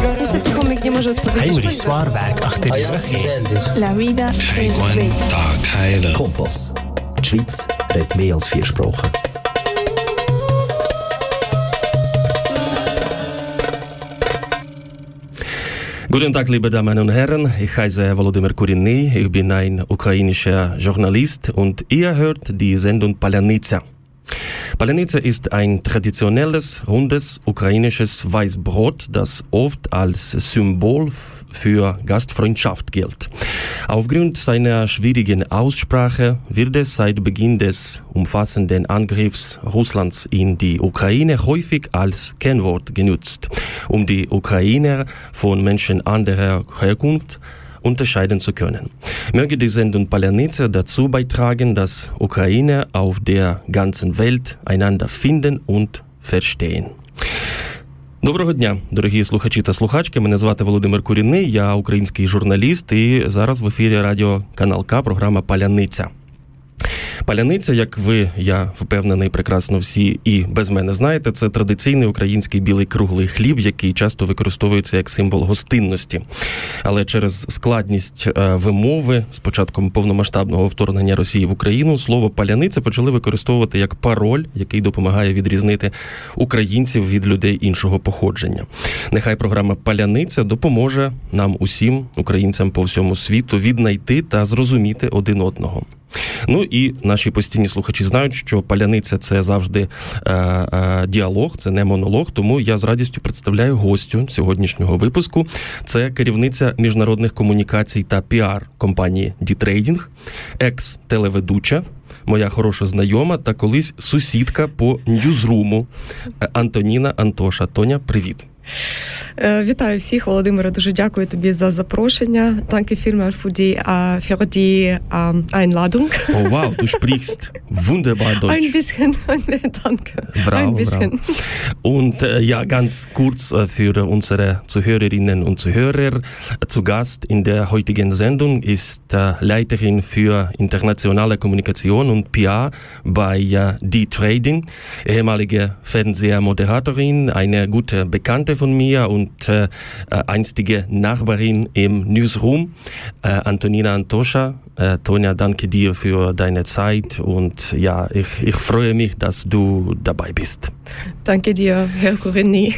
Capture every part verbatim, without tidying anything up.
Jestem chomik nie może odpowiedzieć. Heinrich Swarwerk, achterjährige. La vida es bella. Kompass. Die Schweiz redet mehr als vier Sprachen. Guten Tag, liebe Damen und Herren. Ich heiße Volodymyr Kurinny. Ich bin ein ukrainischer Journalist und ihr hört die Sendung Palyanytsia. Palyanytsia ist ein traditionelles, rundes ukrainisches Weißbrot, das oft als Symbol für Gastfreundschaft gilt. Aufgrund seiner schwierigen Aussprache wird es seit Beginn des umfassenden Angriffs Russlands in die Ukraine häufig als Kennwort genutzt, um die Ukrainer von Menschen anderer Herkunft unterscheiden zu können. Möge die Sendung Palyanytsia dazu beitragen, dass Ukrainer auf der ganzen Welt einander finden und verstehen. Доброго дня, дорогі слухачі та слухачки. Мене звати Володимир Курінний, я український журналіст, і зараз в ефірі радіо Канал К, програма «Паляниця». Паляниця, як ви, я впевнений, прекрасно всі і без мене знаєте, це традиційний український білий круглий хліб, який часто використовується як символ гостинності. Але через складність вимови з початком повномасштабного вторгнення Росії в Україну слово «паляниця» почали використовувати як пароль, який допомагає відрізнити українців від людей іншого походження. Нехай програма «Паляниця» допоможе нам усім, українцям по всьому світу, віднайти та зрозуміти один одного. Ну і наші постійні слухачі знають, що паляниця – це завжди е, е, діалог, це не монолог, тому я з радістю представляю гостю сьогоднішнього випуску. Це керівниця міжнародних комунікацій та піар компанії D-Trading, екс-телеведуча, моя хороша знайома та колись сусідка по ньюзруму Антоніна Антоша. Тоня, привіт. Вітаю всіх, Володимире, дуже дякую тобі за запрошення. Danke vielmals für die, uh, für die uh, Einladung. Oh wow, du sprichst wunderbar Deutsch. Ein bisschen, danke. Bravo, Ein bisschen. Bravo. Und äh, ja, ganz kurz äh, für unsere Zuhörerinnen und Zuhörer, äh, zu Gast in der heutigen Sendung ist äh, Leiterin für internationale Kommunikation und P R bei äh, D-Trading, ehemalige Fernsehmoderatorin, eine gute Bekannte von mir und äh, einstige Nachbarin im Newsroom, äh, Antonina Antosha. Äh, Tonja, danke dir für deine Zeit und ja, ich, ich freue mich, dass du dabei bist. Danke dir, Herr Kurinny.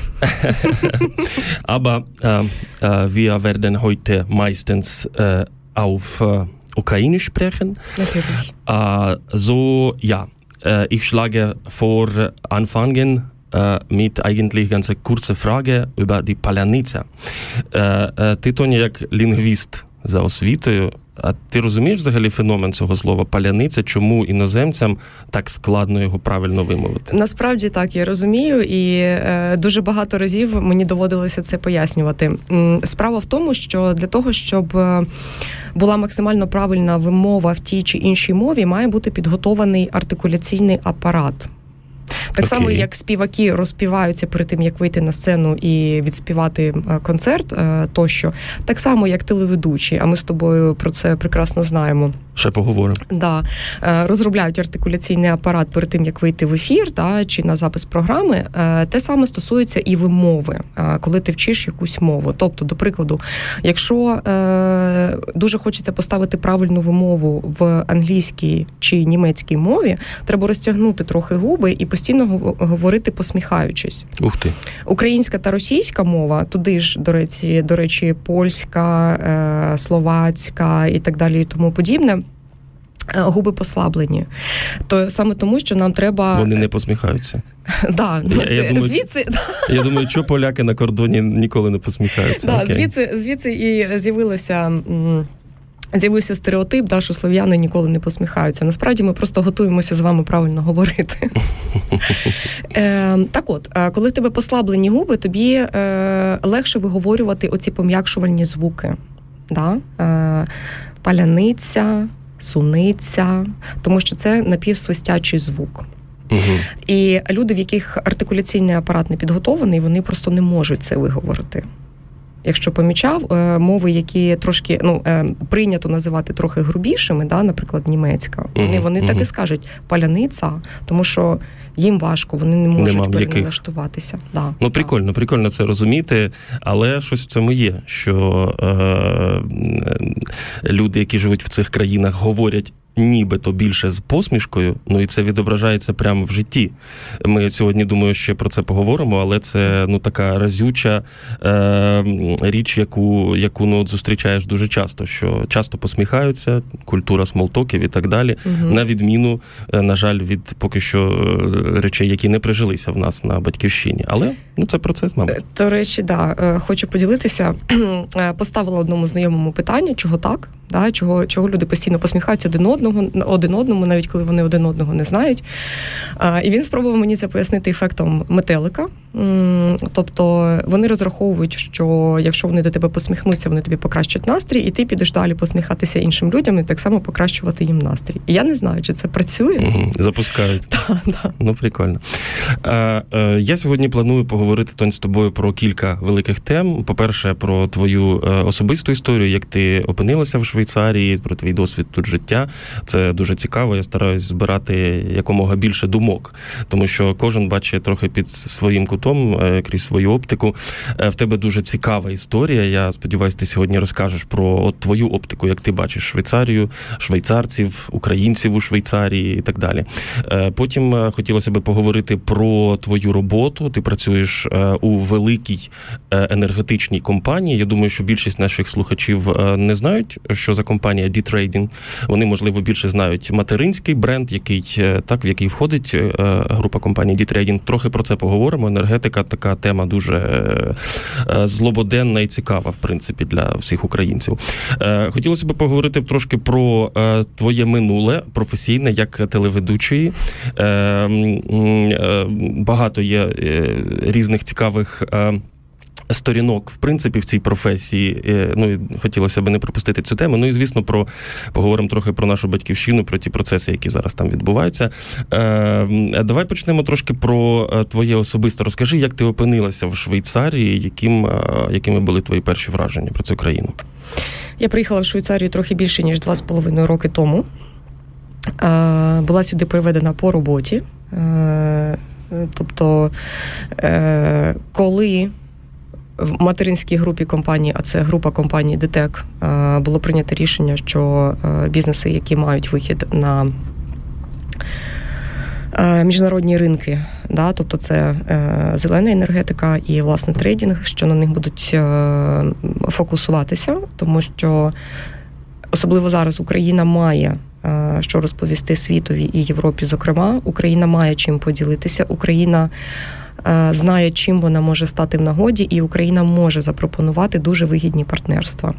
Aber äh, äh, wir werden heute meistens äh, auf äh, Ukrainisch sprechen. Natürlich. Äh, so, ja, äh, ich schlage vor, anfangen mit eigentlich ganz kurze Frage über die Palyanytsia. Ти, Тоня, як лінгвіст за освітою, а ти розумієш взагалі феномен цього слова «паляниця», чому іноземцям так складно його правильно вимовити? Насправді так, я розумію, і е, дуже багато разів мені доводилося це пояснювати. Справа в тому, що для того, щоб була максимально правильна вимова в тій чи іншій мові, має бути підготований артикуляційний апарат. Так okay. само, як співаки розпіваються перед тим, як вийти на сцену і відспівати концерт тощо, так само, як телеведучі, а ми з тобою про це прекрасно знаємо. Ще поговоримо. Да. Розробляють артикуляційний апарат перед тим, як вийти в ефір, та, чи на запис програми. Те саме стосується і вимови, коли ти вчиш якусь мову. Тобто, до прикладу, якщо е, дуже хочеться поставити правильну вимову в англійській чи німецькій мові, треба розтягнути трохи губи і постійно говорити посміхаючись. Ух ти. Українська та російська мова, туди ж, до речі, до речі польська, е, словацька і так далі і тому подібне, губи послаблені. То саме тому, що нам треба... Вони не посміхаються. Да, я, я, думаю, звідси... я думаю, що поляки на кордоні ніколи не посміхаються. Да, звідси, звідси і з'явилося... З'явився стереотип, да, що слов'яни ніколи не посміхаються. Насправді ми просто готуємося з вами правильно говорити. е, так от, коли в тебе послаблені губи, тобі е, легше виговорювати оці пом'якшувальні звуки. Да? Е, паляниця, суниця, тому що це напівсвистячий звук. Угу. І люди, в яких артикуляційний апарат не підготований, вони просто не можуть це виговорити. Якщо помічав, мови, які трошки, ну, прийнято називати трохи грубішими, да, наприклад, німецька, вони, uh-huh, вони uh-huh. так і скажуть паляниця, тому що їм важко, вони не можуть переналаштуватися. Да, ну, прикольно, да. прикольно це розуміти, але щось в цьому є, що е- люди, які живуть в цих країнах, говорять нібито більше з посмішкою, ну і це відображається прямо в житті. Ми сьогодні, думаю, ще про це поговоримо, але це, ну, така разюча е, річ, яку, яку ну, от зустрічаєш дуже часто, що часто посміхаються, культура смолтоків і так далі, угу. на відміну, на жаль, від поки що речей, які не прижилися в нас на батьківщині. Але, ну, це процес, мабуть. До речі, да, хочу поділитися. Поставила одному знайомому питання, чого так, да, чого, чого люди постійно посміхаються один одного, один одному, навіть коли вони один одного не знають. А, і він спробував мені це пояснити ефектом метелика. Тобто вони розраховують, що якщо вони до тебе посміхнуться, вони тобі покращать настрій, і ти підеш далі посміхатися іншим людям і так само покращувати їм настрій. І я не знаю, чи це працює. Угу, запускають. Да, да. Ну, прикольно. А, а, я сьогодні планую поговорити, Тонь, з тобою про кілька великих тем. По-перше, про твою особисту історію, як ти опинилася в Швейцарії, про твій досвід тут життя. Це дуже цікаво. Я стараюсь збирати якомога більше думок, тому що кожен бачить трохи під своїм кутом, крізь свою оптику. В тебе дуже цікава історія. Я сподіваюся, ти сьогодні розкажеш про от твою оптику, як ти бачиш Швейцарію, швейцарців, українців у Швейцарії і так далі. Потім хотілося б поговорити про твою роботу. Ти працюєш у великій енергетичній компанії. Я думаю, що більшість наших слухачів не знають, що за компанія D-Trading. Вони, можливо, більше знають материнський бренд, який, так, в який входить група компаній D-Trading. Трохи про це поговоримо. Енергетика – така тема дуже злободенна і цікава, в принципі, для всіх українців. Хотілося б поговорити трошки про твоє минуле професійне, як телеведучої. Багато є різних цікавих сторінок, в принципі, в цій професії. Ну, і хотілося б не пропустити цю тему. Ну, і, звісно, про, поговоримо трохи про нашу батьківщину, про ті процеси, які зараз там відбуваються. Е, давай почнемо трошки про твоє особисте. Розкажи, як ти опинилася в Швейцарії, яким, якими були твої перші враження про цю країну? Я приїхала в Швейцарію трохи більше, ніж два з половиною роки тому. Е, була сюди приведена по роботі. Е, тобто, е, коли в материнській групі компанії, а це група компанії ДТЕК, було прийнято рішення, що бізнеси, які мають вихід на міжнародні ринки, да, тобто це зелена енергетика і, власне, трейдинг, що на них будуть фокусуватися, тому що особливо зараз Україна має що розповісти світові і Європі, зокрема. Україна має чим поділитися, Україна знає, чим вона може стати в нагоді, і Україна може запропонувати дуже вигідні партнерства.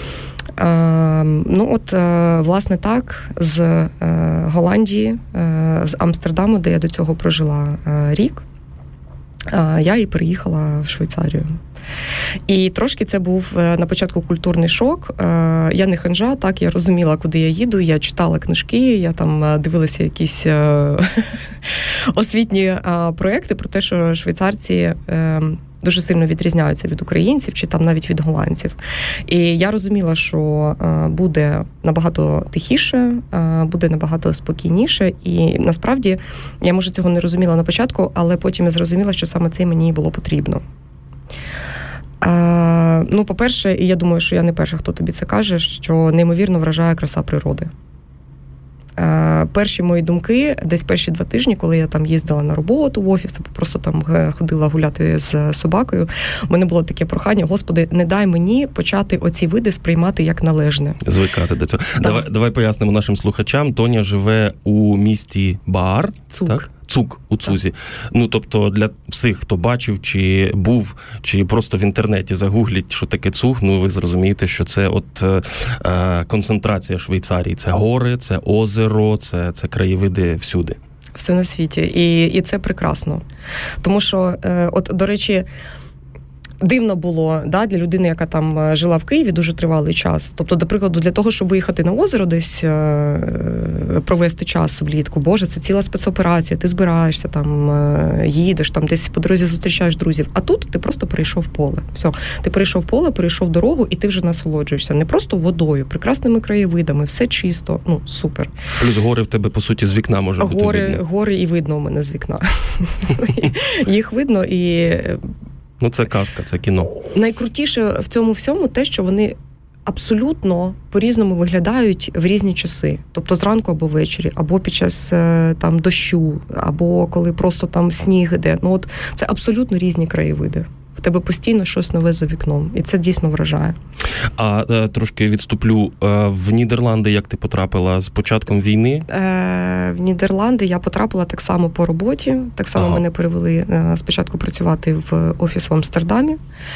Ну от, власне, так, з Голландії, з Амстердаму, де я до цього прожила рік, я і переїхала в Швейцарію. І трошки це був на початку культурний шок. Я не ханжа, так, я розуміла, куди я їду, я читала книжки, я там дивилася якісь освітні проекти про те, що швейцарці дуже сильно відрізняються від українців, чи там навіть від голландців. І я розуміла, що буде набагато тихіше, буде набагато спокійніше. І насправді, я, може, цього не розуміла на початку, але потім я зрозуміла, що саме це мені було потрібно. А, ну, по-перше, і я думаю, що я не перша, хто тобі це каже, що неймовірно вражає краса природи. А, перші мої думки, десь перші два тижні, коли я там їздила на роботу в офіс, просто там ходила гуляти з собакою, у мене було таке прохання: Господи, не дай мені почати оці види сприймати як належне. Звикати до цього. Да. Давай, давай пояснимо нашим слухачам. Тоня живе у місті Баар. Цук. Так? Цук у Цузі. Ну, тобто, для всіх, хто бачив, чи був, чи просто в інтернеті загугліть, що таке Цук, ну, ви зрозумієте, що це от е, концентрація Швейцарії. Це гори, це озеро, це, це краєвиди всюди. Все на світі. І, і це прекрасно. Тому що, е, от, до речі, дивно було, да, для людини, яка там жила в Києві дуже тривалий час. Тобто, до прикладу, для того, щоб виїхати на озеро десь е- провести час влітку, боже, це ціла спецоперація, ти збираєшся, там, е- їдеш, там десь по дорозі зустрічаєш друзів. А тут ти просто перейшов поле. Все, ти перейшов поле, перейшов дорогу, і ти вже насолоджуєшся. Не просто водою, прекрасними краєвидами, все чисто, ну, супер. Плюс гори в тебе, по суті, з вікна може бути гори, видно. Гори і видно у мене з вікна. Їх видно і... Ну, це казка, це кіно. Найкрутіше в цьому всьому те, що вони абсолютно по-різному виглядають в різні часи. Тобто зранку або ввечері, або під час там дощу, або коли просто там сніг іде. Ну, от це абсолютно різні краєвиди. В тебе постійно щось нове за вікном. І це дійсно вражає. А е, трошки відступлю. Е, в Нідерланди як ти потрапила? З початком війни? Е, в Нідерланди я потрапила так само по роботі. Так само ага. мене перевели е, спочатку працювати в офіс в Амстердамі.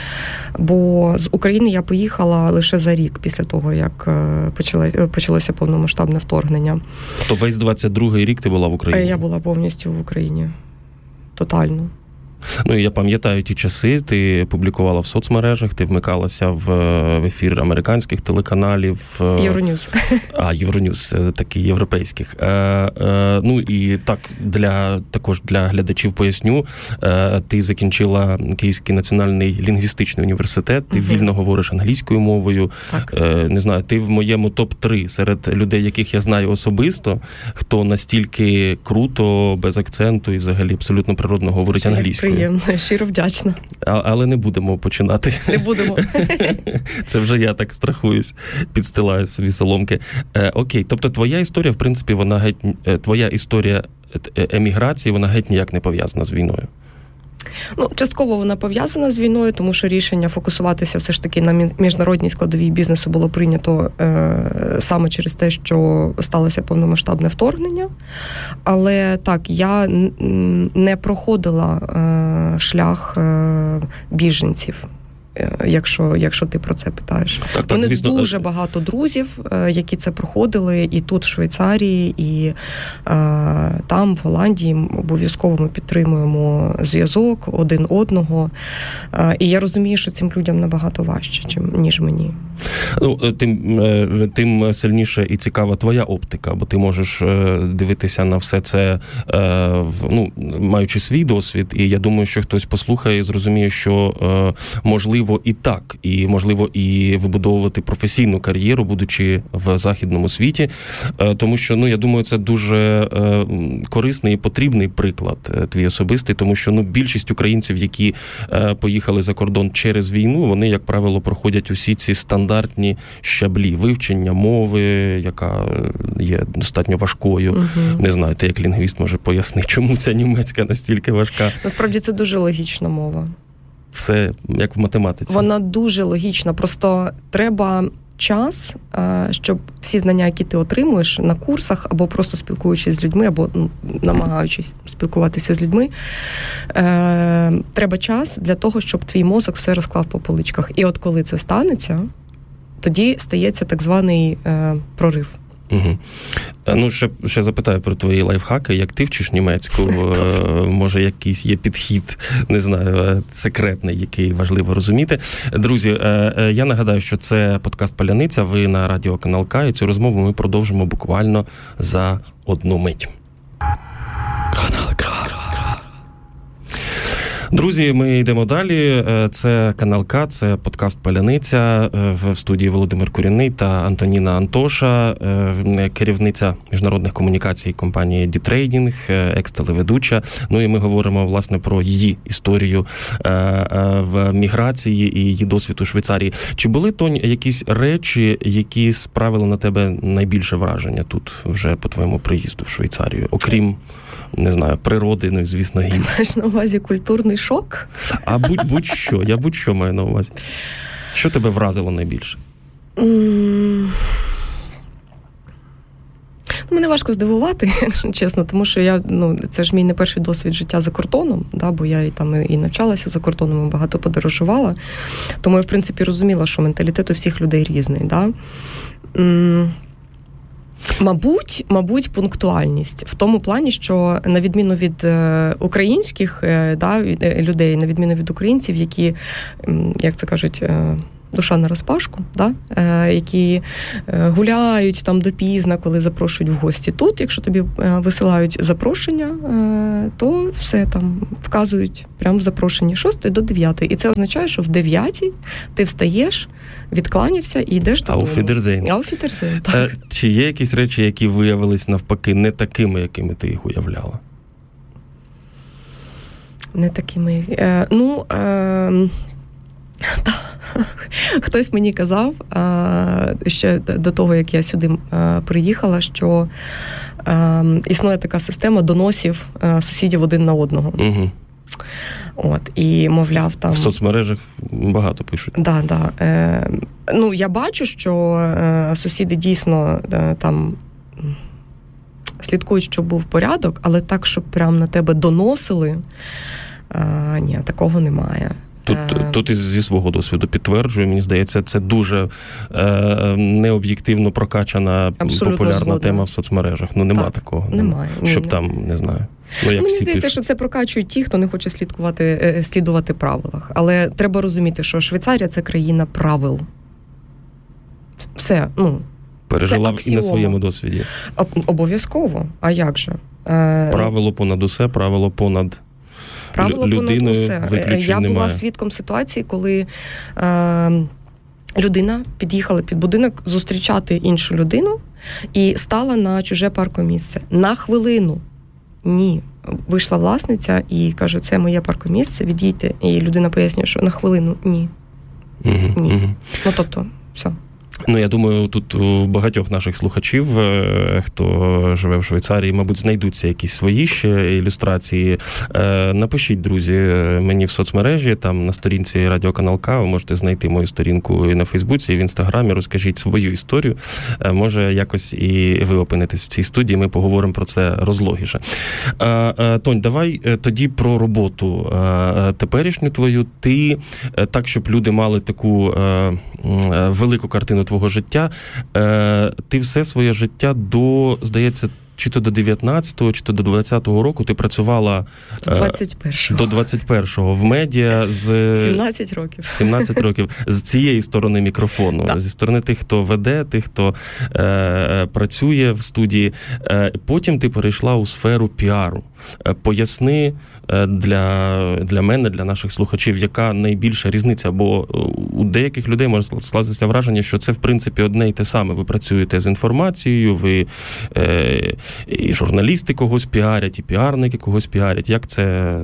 Бо з України я поїхала лише за рік після того, як е, почала, почалося повномасштабне вторгнення. То весь двадцять другий рік ти була в Україні? Е, я була повністю в Україні. Тотально. Ну, і я пам'ятаю ті часи, ти публікувала в соцмережах, ти вмикалася в, в ефір американських телеканалів. Євроньюз. А, Євроньюз, такі європейських. Е, е, ну, і так, для, також для глядачів поясню, е, ти закінчила Київський національний лінгвістичний університет, ти угу. вільно говориш англійською мовою. Так. Е, не знаю, ти в моєму топ три серед людей, яких я знаю особисто, хто настільки круто, без акценту і взагалі абсолютно природно говорить англійською. Приємно, щиро вдячна. А, але не будемо починати. Не будемо. Це вже я так страхуюсь, підстилаю собі соломки. Е, окей, тобто твоя історія, в принципі, вона геть, твоя історія еміграції, вона геть ніяк не пов'язана з війною. Ну, частково вона пов'язана з війною, тому що рішення фокусуватися все ж таки на міжнародній складовій бізнесу було прийнято е, саме через те, що сталося повномасштабне вторгнення. Але так, я не проходила е, шлях е, біженців. Якщо, якщо ти про це питаєш. Так, так, У мене звісно, дуже багато друзів, які це проходили, і тут, в Швейцарії, і е, там, в Голландії, обов'язково ми підтримуємо зв'язок один одного. Е, і я розумію, що цим людям набагато важче, чим, ніж мені. Ну, тим, тим сильніше і цікава твоя оптика, бо ти можеш дивитися на все це, ну, маючи свій досвід, і я думаю, що хтось послухає і зрозуміє, що можливо і так, і можливо і вибудовувати професійну кар'єру, будучи в західному світі, тому що, ну, я думаю, це дуже корисний і потрібний приклад твій особистий, тому що, ну, більшість українців, які поїхали за кордон через війну, вони, як правило, проходять усі ці стандартні щаблі вивчення мови, яка є достатньо важкою. Угу. Не знаю, ти як лінгвіст, може, поясни, чому ця німецька настільки важка? Насправді, це дуже логічна мова. Все як в математиці. Вона дуже логічна, просто треба час, щоб всі знання, які ти отримуєш на курсах, або просто спілкуючись з людьми, або ну, намагаючись спілкуватися з людьми, е, треба час для того, щоб твій мозок все розклав по поличках. І от коли це станеться, тоді стається так званий е, прорив. Угу. Ну, ще, ще запитаю про твої лайфхаки. Як ти вчиш німецьку? Може, якийсь є підхід, не знаю, секретний, який важливо розуміти. Друзі, я нагадаю, що це подкаст «Паляниця», ви на радіо Канал К, і цю розмову ми продовжимо буквально за одну мить. Канал К. Друзі, ми йдемо далі. Це Канал К, це подкаст «Паляниця». В студії Володимир Курінний та Антоніна Антоша, керівниця міжнародних комунікацій компанії D-Trading, екс-телеведуча. Ну і ми говоримо, власне, про її історію в міграції і її досвід у Швейцарії. Чи були, Тонь, якісь речі, які справили на тебе найбільше враження тут вже по твоєму приїзду в Швейцарію? Окрім, не знаю, природи, ну і, звісно, гір. Маєш на увазі культурний шок? А будь, будь-що, я будь-що маю на увазі. Що тебе вразило найбільше? Mm. Ну, мене важко здивувати, чесно, тому що я, ну, це ж мій не перший досвід життя за кордоном, да, бо я і там і навчалася за кордоном, і багато подорожувала. Тому я, в принципі, розуміла, що менталітет у всіх людей різний. Да? Mm. Мабуть, мабуть, пунктуальність в тому плані, що на відміну від е, українських е, да, людей, на відміну від українців, які, як це кажуть, е, душа на розпашку, да, е, які е, гуляють там допізна, коли запрошують в гості. Тут, якщо тобі е, висилають запрошення, е, то все там вказують прямо в запрошенні шостої до дев'ятої. І це означає, що в дев'ятій ти встаєш, відкланявся і йдеш додому. Ауфідерзейн. Ауфідерзейн, так. Чи є якісь речі, які виявились навпаки не такими, якими ти їх уявляла? Не такими. Е, ну, е, та, хтось мені казав, е, ще до того, як я сюди е, приїхала, що е, існує така система доносів е, сусідів один на одного. Угу. От, і, мовляв, там... В соцмережах багато пишуть. Да, да. Е, ну, я бачу, що е, сусіди дійсно е, там слідкують, щоб був порядок, але так, щоб прям на тебе доносили, е, ні, такого немає. Тут, е... тут із зі свого досвіду підтверджую, мені здається, це дуже е, необ'єктивно прокачана абсолютно популярна згодна. Тема в соцмережах. Ну, нема так, такого. Немає. Щоб ні, там, не знаю. Ну, як мені всі здається, пишуть. що це прокачують ті, хто не хоче слідкувати, слідувати правилах. Але треба розуміти, що Швейцарія – це країна правил. Все, ну, пережила і на своєму досвіді. Обов'язково. А як же? Правило понад усе, правило понад правило людиною, понад усе. Я немає. була свідком ситуації, коли е, людина під'їхала під будинок зустрічати іншу людину і стала на чуже паркомісце. На хвилину. Ні. Вийшла власниця і каже, це моє паркомісце, відійдьте. І людина пояснює, що на хвилину ні. Угу, ні. Угу. Ну, тобто, все. Ну, я думаю, тут у багатьох наших слухачів, хто живе в Швейцарії, мабуть, знайдуться якісь свої ще ілюстрації. Напишіть, друзі, мені в соцмережі, там на сторінці Радіоканал К, ви можете знайти мою сторінку і на Фейсбуці, і в Інстаграмі, розкажіть свою історію. Може, якось і ви опинитесь в цій студії, ми поговоримо про це розлогіше. Тонь, давай тоді про роботу теперішню твою. Ти, так, щоб люди мали таку велику картину твого життя, ти все своє життя до, здається, чи то до дев'ятнадцятого, чи то до двадцятого року ти працювала до двадцять першого. До двадцять першого в медіа з... сімнадцять років. сімнадцять років. З цієї сторони мікрофону. Да. Зі сторони тих, хто веде, тих, хто е, працює в студії. Е, потім ти перейшла у сферу піару. Е, поясни для, для мене, для наших слухачів, яка найбільша різниця, бо у деяких людей може скластися враження, що це, в принципі, одне й те саме. Ви працюєте з інформацією, ви е, і журналісти когось піарять, і піарники когось піарять. Як це,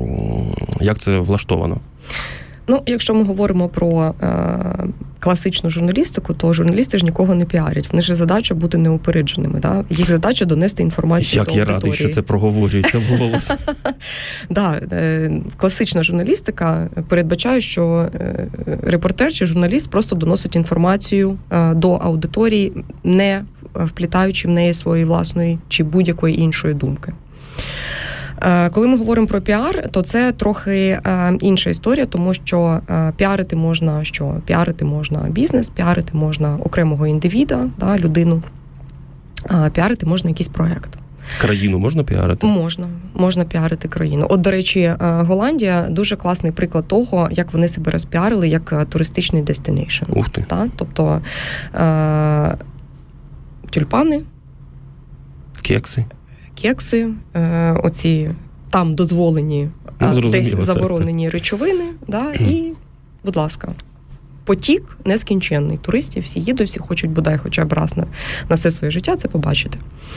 як це влаштовано? Ну, якщо ми говоримо про е, класичну журналістику, то журналісти ж нікого не піарять. Вони ж задача бути неупередженими. Да? Їх задача донести інформацію як до аудиторії. Як я радий, що це проговорюється в голос. Да, класична журналістика передбачає, що репортер чи журналіст просто доносить інформацію до аудиторії, не вплітаючи в неї своєї власної чи будь-якої іншої думки. Коли ми говоримо про піар, то це трохи інша історія, тому що піарити можна що? Піарити можна бізнес, піарити можна окремого індивіда, да, людину, піарити можна якийсь проєкт. Країну можна піарити? Можна. Можна піарити країну. От, до речі, Голландія дуже класний приклад того, як вони себе розпіарили як туристичний destination. Ух ти. Да? Тобто е- тюльпани, кекси. Кекси, е, оці там дозволені, ну, а десь заборонені це. Речовини, да, і, будь ласка, потік нескінченний. Туристів всі їдуть, всі хочуть бодай хоча б раз на, на все своє життя це побачити.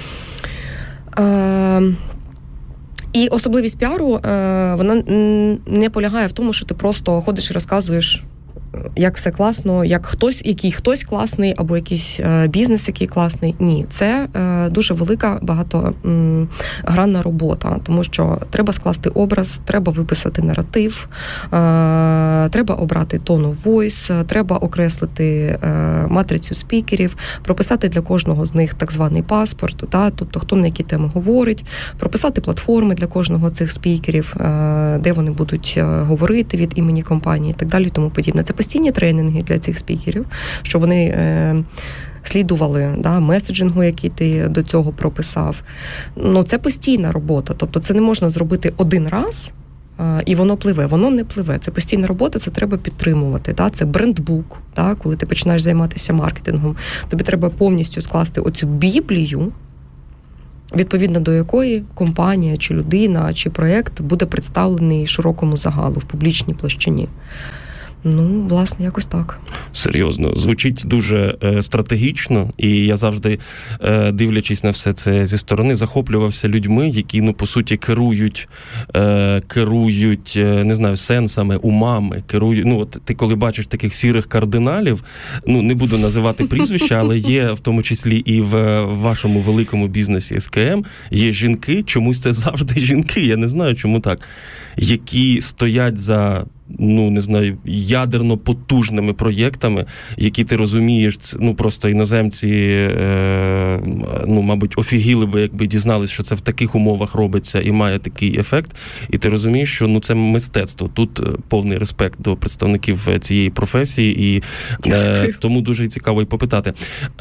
Е, і особливість піару, е, вона не полягає в тому, що ти просто ходиш і розказуєш, як все класно, як хтось, який хтось класний, або якийсь е, бізнес, який класний. Ні, це е, дуже велика, багатогранна робота, тому що треба скласти образ, треба виписати наратив, е, треба обрати tone of voice, треба окреслити е, матрицю спікерів, прописати для кожного з них так званий паспорт, та, тобто хто на які теми говорить, прописати платформи для кожного з цих спікерів, е, де вони будуть говорити від імені компанії і так далі і тому подібне. Це постійні тренінги для цих спікерів, щоб вони е, слідували, да, меседжингу, який ти до цього прописав. Ну, це постійна робота. Тобто це не можна зробити один раз, і воно пливе. Воно не пливе. Це постійна робота, це треба підтримувати. Да? Це брендбук, да? Коли ти починаєш займатися маркетингом. Тобі треба повністю скласти оцю біблію, відповідно до якої компанія, чи людина, чи проєкт буде представлений широкому загалу в публічній площині. Ну, власне, якось так. Серйозно. Звучить дуже е, стратегічно, і я завжди, е, дивлячись на все це зі сторони, захоплювався людьми, які, ну, по суті, керують, е, керують, е, не знаю, сенсами, умами, керують, ну, от ти коли бачиш таких сірих кардиналів, ну, не буду називати прізвища, але є, в тому числі, і в вашому великому бізнесі ес ке ем, є жінки, чомусь це завжди жінки, я не знаю, чому так, які стоять за, ну, не знаю, ядерно-потужними проєктами, які ти розумієш, ну, просто іноземці, е, ну, мабуть, офігіли би, якби дізнались, що це в таких умовах робиться і має такий ефект, і ти розумієш, що, ну, це мистецтво. Тут повний респект до представників цієї професії, і е, тому дуже цікаво і попитати.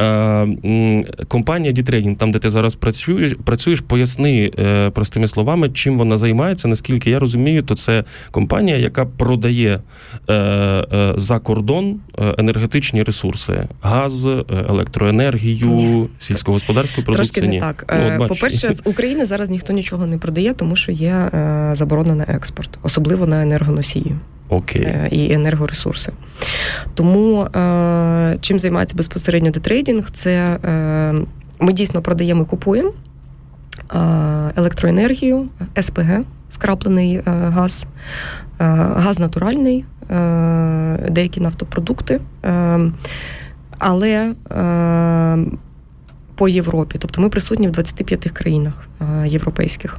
Е, компанія D-Trading, там, де ти зараз працюєш, працюєш, поясни е, простими словами, чим вона займається. Наскільки я розумію, то це компанія, яка продає е, е, за кордон е, енергетичні ресурси. Газ, е, електроенергію, Ні. сільськогосподарську продукцію. Трошки не так. Ну, от, по-перше, з України зараз ніхто нічого не продає, тому що є е, заборона на експорт, особливо на енергоносії. Окей. Е, і енергоресурси. Тому е, чим займається безпосередньо D-Trading, це е, ми дійсно продаємо і купуємо е, електроенергію, ес пе ге, скраплений е, газ, е, газ натуральний, е, деякі нафтопродукти, е, але е, по Європі. Тобто ми присутні в двадцяти п'яти країнах е, європейських.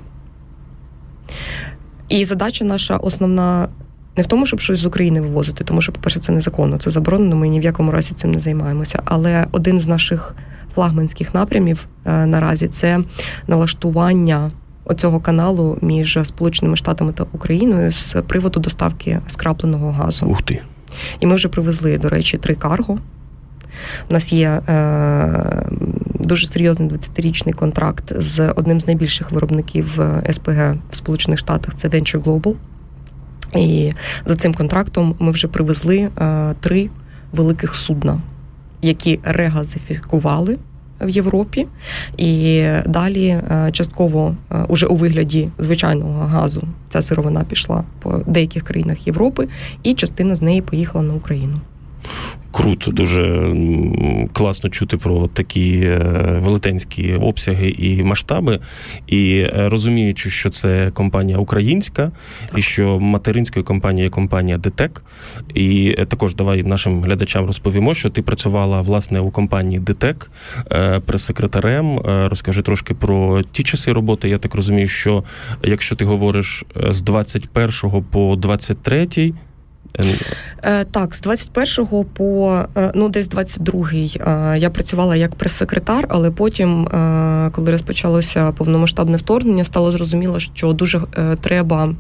І задача наша основна не в тому, щоб щось з України вивозити, тому що, по-перше, це незаконно, це заборонено, ми ні в якому разі цим не займаємося. Але один з наших флагманських напрямів е, наразі – це налаштування оцього каналу між Сполученими Штатами та Україною з приводу доставки скрапленого газу. Ух ти. І ми вже привезли, до речі, три карго. У нас є е, дуже серйозний двадцятирічний контракт з одним з найбільших виробників ес пе ге в Сполучених Штатах, це Venture Global. І за цим контрактом ми вже привезли е, три великих судна, які регазифікували в Європі, і далі е, частково е, уже у вигляді звичайного газу ця сировина пішла по деяких країнах Європи, і частина з неї поїхала на Україну. Круто, дуже класно чути про такі велетенські обсяги і масштаби. І розуміючи, що це компанія українська, так, і що материнською компанією є компанія ДТЕК. І також давай нашим глядачам розповімо, що ти працювала, власне, у компанії ДТЕК прес-секретарем. Розкажи трошки про ті часи роботи. Я так розумію, що якщо ти говориш з двадцять першого по двадцять третій, так, з двадцять першого по, ну, десь двадцять другий я працювала як прес-секретар, але потім, коли розпочалося повномасштабне вторгнення, стало зрозуміло, що дуже треба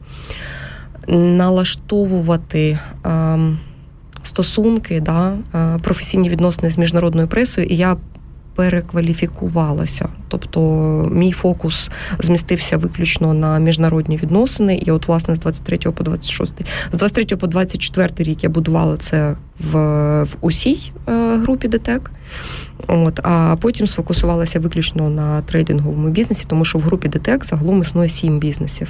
налаштовувати стосунки, да, професійні відносини з міжнародною пресою, і я перекваліфікувалася. Тобто мій фокус змістився виключно на міжнародні відносини, і от, власне, з двадцять третього по двадцять шостий. З двадцять третього по двадцять четвертий рік я будувала це в, в усій е, групі ДТЕК. От, а потім сфокусувалася виключно на трейдинговому бізнесі, тому що в групі ДТЕК загалом існує сім бізнесів.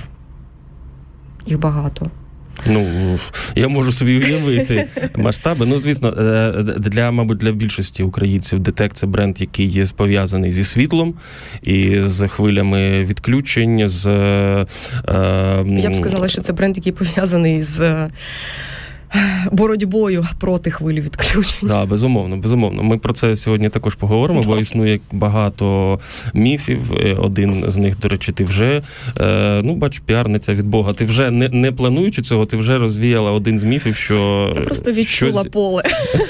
Їх багато. Ну, я можу собі уявити масштаби. Ну, звісно, для, мабуть, для більшості українців ДТЕК – це бренд, який є пов'язаний зі світлом і з хвилями відключень, з... Е, я б сказала, що це бренд, який пов'язаний з боротьбою проти хвилі відключень. Так, безумовно, безумовно. Ми про це сьогодні також поговоримо, бо існує багато міфів. Один з них, до речі, ти вже, е, ну, бач, піарниця від Бога. Ти вже, не, не плануючи цього, ти вже розвіяла один з міфів, що... Я просто відчула щось, поле.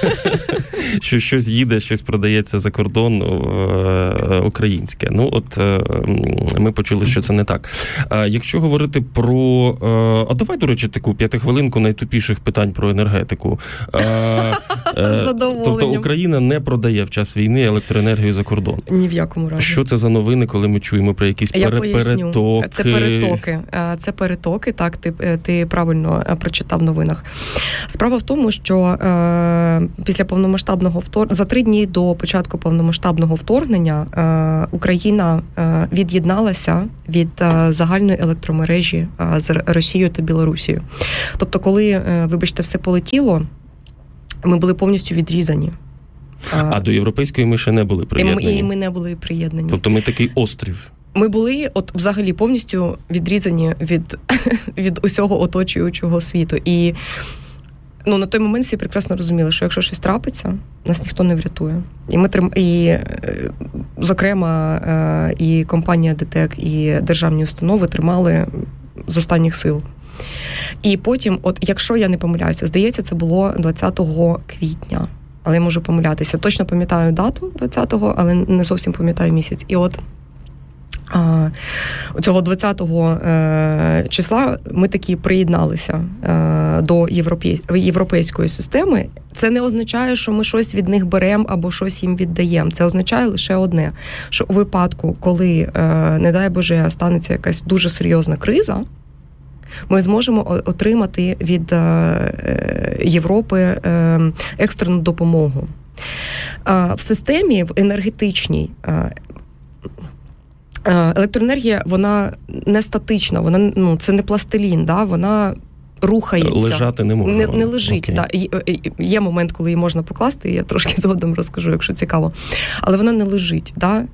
Що щось їде, щось продається за кордон е, українське. Ну, от е, ми почули, що це не так. А якщо говорити про... Е, а давай, до речі, таку п'ятихвилинку найтупіших питань про енергетику. Е, З задоволенням. Тобто Україна не продає в час війни електроенергію за кордон? Ні в якому разі. Що це за новини, коли ми чуємо про якісь Я пере- поясню. перетоки? Це перетоки. Це перетоки, так, ти, ти правильно прочитав в новинах. Справа в тому, що е, після повномасштабного вторгнення, за три дні до початку повномасштабного вторгнення е, Україна е, від'єдналася від е, загальної електромережі е, з Росією та Білорусією. Тобто, коли, е, вибачте, все полетіло, ми були повністю відрізані. А до європейської ми ще не були приєднані? І ми, і ми не були приєднані. Тобто ми такий острів? Ми були от взагалі повністю відрізані від, від усього оточуючого світу. І ну, на той момент всі прекрасно розуміли, що якщо щось трапиться, нас ніхто не врятує. І ми трим... і, зокрема, і компанія ДТЕК, і державні установи тримали з останніх сил. І потім, от якщо я не помиляюся, здається, це було двадцятого квітня. Але я можу помилятися. Точно пам'ятаю дату двадцятого, але не зовсім пам'ятаю місяць. І от а, цього двадцятого е, числа ми таки приєдналися е, до європей... європейської системи. Це не означає, що ми щось від них беремо або щось їм віддаємо. Це означає лише одне, що у випадку, коли, е, не дай Боже, станеться якась дуже серйозна криза, ми зможемо отримати від Європи екстрену допомогу. В системі, в енергетичній, електроенергія, вона не статична, вона, ну, це не пластилін, да? Вона рухається. Лежати не може. Не, не лежить. Да. Є момент, коли її можна покласти, я трошки згодом розкажу, якщо цікаво. Але вона не лежить. Да?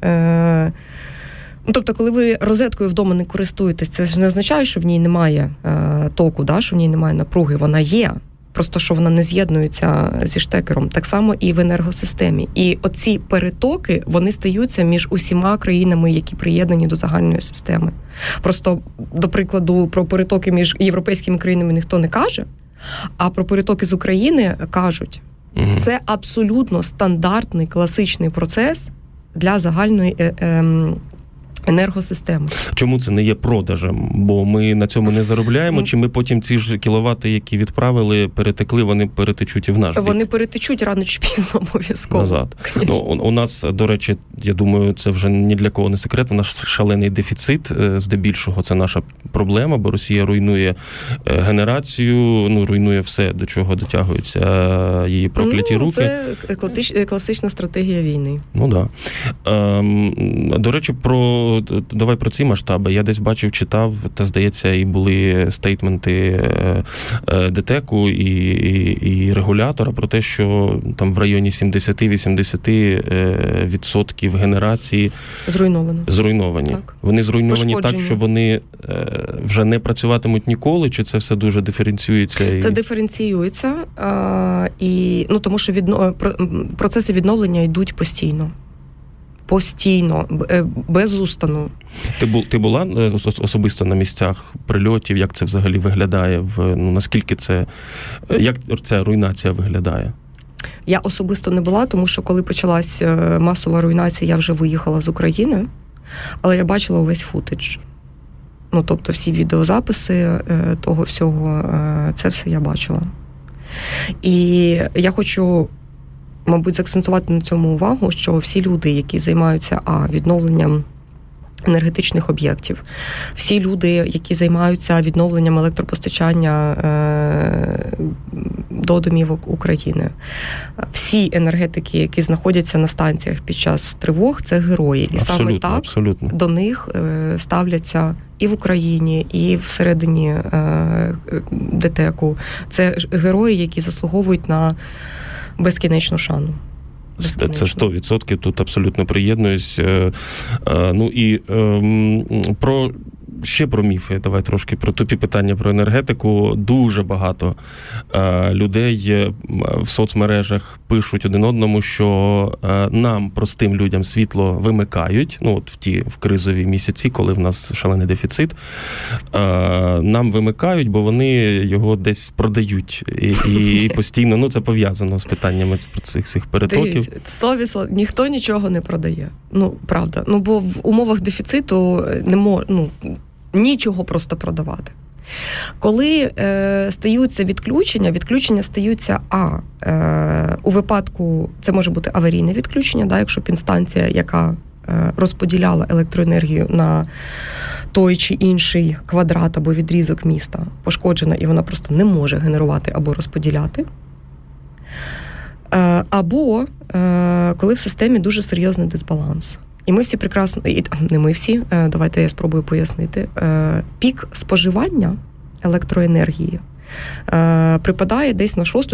Ну, тобто, коли ви розеткою вдома не користуєтесь, це ж не означає, що в ній немає е, току, да? Що в ній немає напруги. Вона є, просто що вона не з'єднується зі штекером. Так само і в енергосистемі. І оці перетоки, вони стаються між усіма країнами, які приєднані до загальної системи. Просто, до прикладу, про перетоки між європейськими країнами ніхто не каже, а про перетоки з України кажуть. Угу. Це абсолютно стандартний, класичний процес для загальної е, е, енергосистеми. Чому це не є продажем? Бо ми на цьому не заробляємо, чи ми потім ці ж кіловати, які відправили, перетекли, вони перетечуть і в наш бік? Вони перетечуть рано чи пізно обов'язково. Назад. Ну, у нас, до речі, я думаю, це вже ні для кого не секрет, у нас шалений дефіцит, здебільшого це наша проблема, бо Росія руйнує генерацію, ну, руйнує все, до чого дотягуються її прокляті ну, руки. Це класична стратегія війни. Ну, так. Да. Ем, до речі, про давай про ці масштаби. Я десь бачив, читав, та, здається, і були стейтменти ДТЕКу і, і, і регулятора про те, що там в районі сімдесят-вісімдесят відсотків генерації зруйновано. Зруйновані. Так. Вони зруйновані так, що вони вже не працюватимуть ніколи, чи це все дуже диференціюється? Це і... диференціюється, а, і, ну, тому що відно... процеси відновлення йдуть постійно. Постійно, без устану. Ти бу, ти була особисто на місцях прильотів? Як це взагалі виглядає? В, ну, наскільки це, як ця руйнація виглядає? Я особисто не була, тому що коли почалась масова руйнація, я вже виїхала з України, але я бачила увесь футедж. Ну, тобто всі відеозаписи того всього, це все я бачила. І я хочу, мабуть, заакцентувати на цьому увагу, що всі люди, які займаються а, відновленням енергетичних об'єктів, всі люди, які займаються відновленням електропостачання е- до домівок України, всі енергетики, які знаходяться на станціях під час тривог, це герої. І абсолютно, саме так абсолютно. До них е- ставляться і в Україні, і всередині е- ДТЕКу. Це герої, які заслуговують на безкінечну шану. Це сто відсотків, тут абсолютно приєднуюсь. Ну і про ще про міфи, давай трошки про тупі питання про енергетику. Дуже багато людей в соцмережах пишуть один одному, що нам, простим людям, світло вимикають, ну от в ті в кризові місяці, коли в нас шалений дефіцит, нам вимикають, бо вони його десь продають. І, і постійно, ну це пов'язано з питаннями про цих, цих перетоків. сто відсотків ніхто нічого не продає. Ну, правда. Ну, бо в умовах дефіциту не мож, ну, нічого просто продавати. Коли е, стаються відключення, відключення стаються, а е, у випадку, це може бути аварійне відключення, да, якщо підстанція, яка е, розподіляла електроенергію на той чи інший квадрат або відрізок міста, пошкоджена, і вона просто не може генерувати або розподіляти. Е, або е, коли в системі дуже серйозний дисбаланс. І ми всі прекрасно, і не ми всі, давайте я спробую пояснити, пік споживання електроенергії припадає десь на шосту